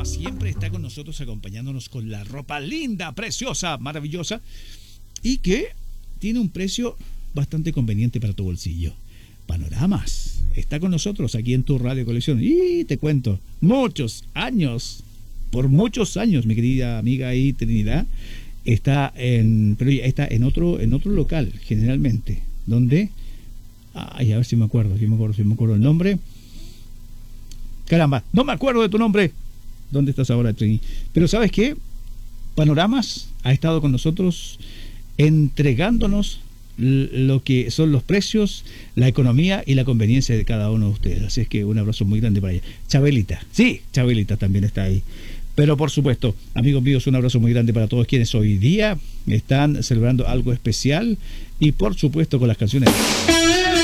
siempre está con nosotros acompañándonos con la ropa linda, preciosa, maravillosa y que tiene un precio bastante conveniente para tu bolsillo. Panoramas está con nosotros aquí en tu Radio Colección y te cuento, por muchos años, mi querida amiga ahí Trinidad está en otro local generalmente, donde a ver si me acuerdo el nombre. Caramba, no me acuerdo de tu nombre. ¿Dónde estás ahora, Trini? Pero ¿sabes qué? Panoramas ha estado con nosotros entregándonos lo que son los precios, la economía y la conveniencia de cada uno de ustedes. Así es que un abrazo muy grande para ella. Chabelita, sí, Chabelita también está ahí. Pero por supuesto, amigos míos, un abrazo muy grande para todos quienes hoy día están celebrando algo especial y por supuesto con las canciones